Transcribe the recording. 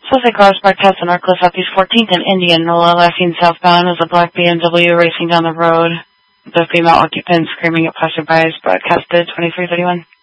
Suspect cars broadcast on Northcliffe Southeast 14th and Indian, Nola laughing southbound as a black BMW racing down the road. The female occupant screaming at passerbys broadcasted 2331.